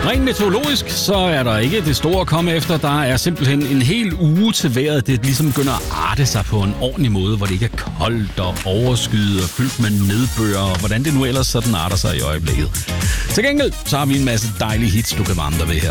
Rent meteorologisk, så er der ikke det store at komme efter. Der er simpelthen en hel uge til vejret. Det ligesom begynder at arte sig på en ordentlig måde, hvor det ikke er koldt og overskyet og fyldt med nedbør, og hvordan det nu ellers sådan arter sig i øjeblikket. Til gengæld, så har vi en masse dejlige hits, du kan vandre ved her